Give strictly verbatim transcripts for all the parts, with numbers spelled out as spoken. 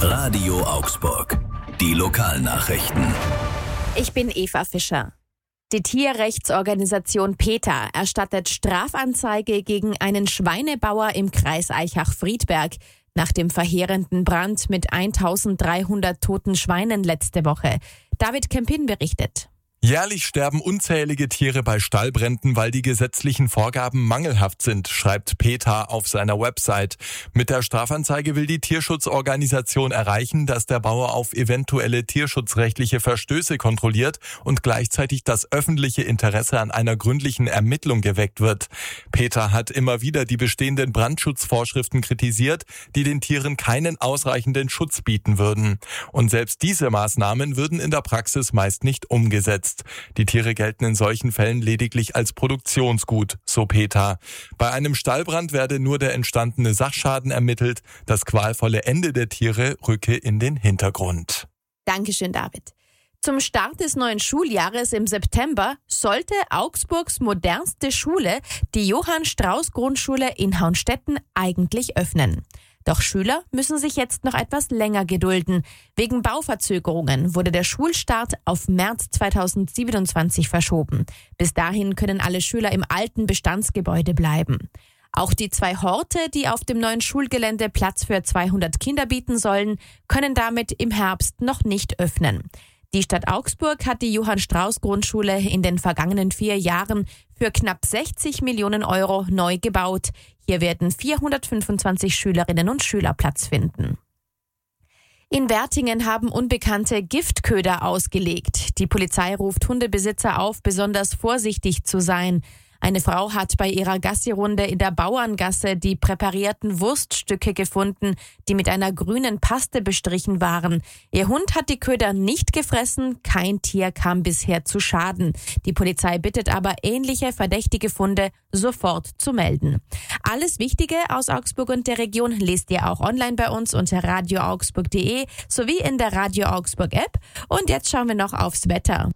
Radio Augsburg. Die Lokalnachrichten. Ich bin Eva Fischer. Die Tierrechtsorganisation PETA erstattet Strafanzeige gegen einen Schweinebauer im Kreis Aichach-Friedberg nach dem verheerenden Brand mit eintausenddreihundert toten Schweinen letzte Woche. David Kempin berichtet. Jährlich sterben unzählige Tiere bei Stallbränden, weil die gesetzlichen Vorgaben mangelhaft sind, schreibt PETA auf seiner Website. Mit der Strafanzeige will die Tierschutzorganisation erreichen, dass der Bauer auf eventuelle tierschutzrechtliche Verstöße kontrolliert und gleichzeitig das öffentliche Interesse an einer gründlichen Ermittlung geweckt wird. PETA hat immer wieder die bestehenden Brandschutzvorschriften kritisiert, die den Tieren keinen ausreichenden Schutz bieten würden. Und selbst diese Maßnahmen würden in der Praxis meist nicht umgesetzt. Die Tiere gelten in solchen Fällen lediglich als Produktionsgut, so PETA. Bei einem Stallbrand werde nur der entstandene Sachschaden ermittelt. Das qualvolle Ende der Tiere rücke in den Hintergrund. Dankeschön, David. Zum Start des neuen Schuljahres im September sollte Augsburgs modernste Schule, die Johann-Strauß-Grundschule in Haunstetten, eigentlich öffnen. Doch Schüler müssen sich jetzt noch etwas länger gedulden. Wegen Bauverzögerungen wurde der Schulstart auf März zweitausendsiebenundzwanzig verschoben. Bis dahin können alle Schüler im alten Bestandsgebäude bleiben. Auch die zwei Horte, die auf dem neuen Schulgelände Platz für zweihundert Kinder bieten sollen, können damit im Herbst noch nicht öffnen. Die Stadt Augsburg hat die Johann-Strauß-Grundschule in den vergangenen vier Jahren für knapp sechzig Millionen Euro neu gebaut. Hier werden vierhundertfünfundzwanzig Schülerinnen und Schüler Platz finden. In Wertingen haben Unbekannte Giftköder ausgelegt. Die Polizei ruft Hundebesitzer auf, besonders vorsichtig zu sein. Eine Frau hat bei ihrer Gassi-Runde in der Bauerngasse die präparierten Wurststücke gefunden, die mit einer grünen Paste bestrichen waren. Ihr Hund hat die Köder nicht gefressen, kein Tier kam bisher zu Schaden. Die Polizei bittet aber, ähnliche verdächtige Funde sofort zu melden. Alles Wichtige aus Augsburg und der Region lest ihr auch online bei uns unter radio augsburg punkt de sowie in der Radio Augsburg App. Und jetzt schauen wir noch aufs Wetter.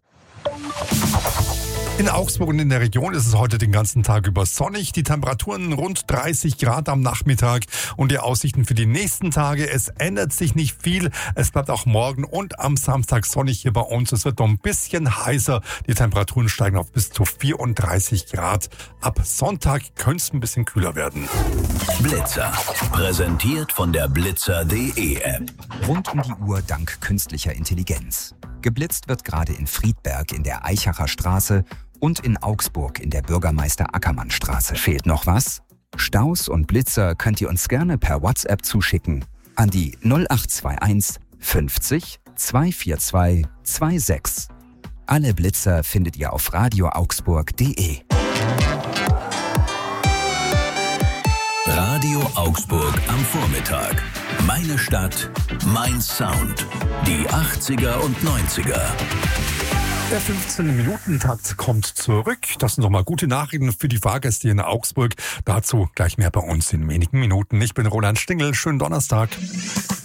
In Augsburg und in der Region ist es heute den ganzen Tag über sonnig. Die Temperaturen rund dreißig Grad am Nachmittag und die Aussichten für die nächsten Tage. Es ändert sich nicht viel. Es bleibt auch morgen und am Samstag sonnig hier bei uns. Es wird noch ein bisschen heißer. Die Temperaturen steigen auf bis zu vierunddreißig Grad. Ab Sonntag könnte es ein bisschen kühler werden. Blitzer. Präsentiert von der blitzer punkt de App. Rund um die Uhr dank künstlicher Intelligenz. Geblitzt wird gerade in Friedberg in der Aichacher Straße und in Augsburg in der Bürgermeister-Ackermann-Straße. Fehlt noch was? Staus und Blitzer könnt ihr uns gerne per WhatsApp zuschicken an die null acht zwei eins fünfzig zweihundertvierundzwanzig sechsundzwanzig. Alle Blitzer findet ihr auf radio augsburg punkt de. Radio Augsburg am Vormittag. Meine Stadt, mein Sound. Die achtziger und neunziger. Der fünfzehn-Minuten-Takt kommt zurück. Das sind nochmal gute Nachrichten für die Fahrgäste in Augsburg. Dazu gleich mehr bei uns in wenigen Minuten. Ich bin Roland Stingel. Schönen Donnerstag.